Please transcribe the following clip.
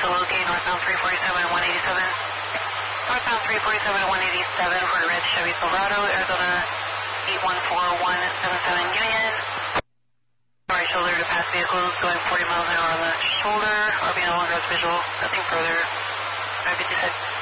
to locate northbound 347 187. Northbound 347 187 for red Chevy Silverado, Arizona 814177 Union. Right shoulder to pass vehicles going 40 miles an hour on the shoulder. RB no longer has visual. Nothing further. 556.